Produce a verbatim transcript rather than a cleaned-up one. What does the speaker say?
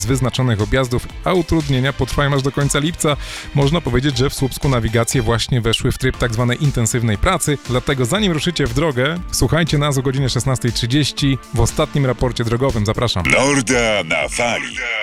z wyznaczonych objazdów, a utrudnienia potrwają aż do końca lipca. Można powiedzieć, że w Słupsku nawigacje właśnie weszły w tryb tak zwanej intensywnej pracy, dlatego zanim ruszycie w drogę, słuchajcie nas o godzinie szesnastej trzydzieści w ostatnim raporcie drogowym. Zapraszam. Norda na fali.